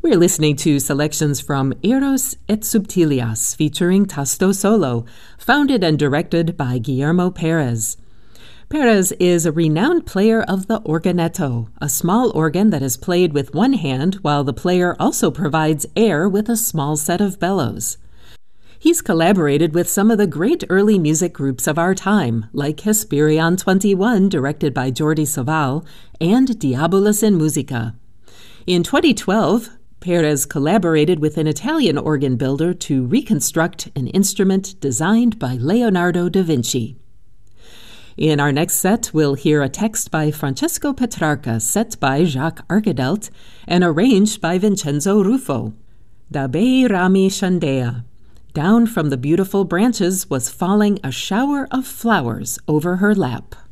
We're listening to selections from Eros et Subtilias featuring Tasto Solo, founded and directed by Guillermo Perez. Perez is a renowned player of the organetto, a small organ that is played with one hand while the player also provides air with a small set of bellows. He's collaborated with some of the great early music groups of our time, like Hesperion 21, directed by Jordi Savall, and Diabolus in Musica. In 2012, Perez collaborated with an Italian organ builder to reconstruct an instrument designed by Leonardo da Vinci. In our next set, we'll hear a text by Francesco Petrarca, set by Jacques Arcadelt, and arranged by Vincenzo Ruffo. Da bei rami scendea. Down from the beautiful branches was falling a shower of flowers over her lap.